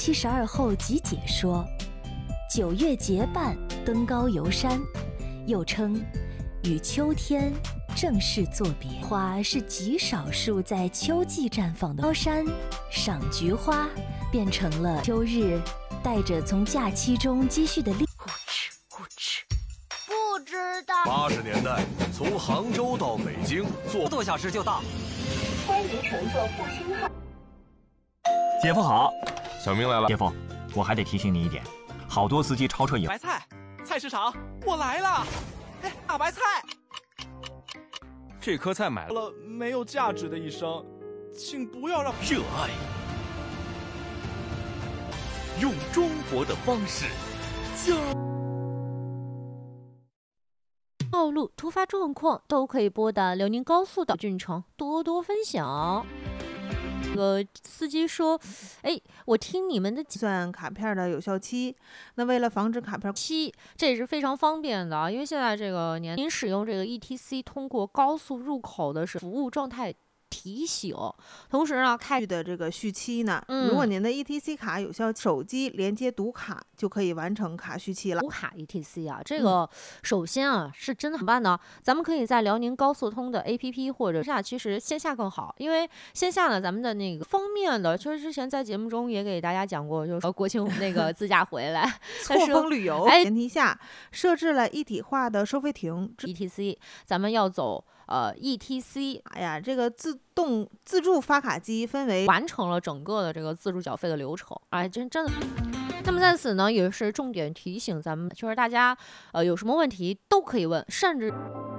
72后即解说，9月结伴登高游山，又称与秋天正式作别。花是极少数在秋季绽放的。高山赏菊花，变成了秋日带着从假期中积蓄的力。 不知道。 80年代，从杭州到北京坐多小时就到。 欢迎乘坐复兴号。 姐夫好， 小明来了。 姐夫，我还得提醒你一点，好多司机超车白菜，菜市场，我来了。哎，大白菜。 这颗菜买了没有价值的一生，请不要让热爱，用中国的方式道路突发状况都可以拨打辽宁高速的俊成多多分享。司机说：“哎，我听你们的计算卡片的有效期，那为了防止卡片期，这也是非常方便的啊，因为现在这个您使用这个 ETC 通过高速入口的是服务状态提醒，同时呢，开的这个续期呢，如果您的 ETC 卡有效，手机连接读卡就可以完成卡续期了。 读卡 ETC 啊，这个首先啊是真的怎么办呢？咱们可以在辽宁高速通的 APP 或者其实线下更好，因为线下呢，咱们的那个方面的，其实之前在节目中也给大家讲过，就是国庆那个自驾回来错峰旅游前提下，设置了一体化的收费亭 ETC， 咱们要走。ETC， 哎呀，这个自助发卡机分为完成了整个的这个自助缴费的流程，哎，真的。那么在此呢，也是重点提醒咱们，就是大家有什么问题都可以问，甚至。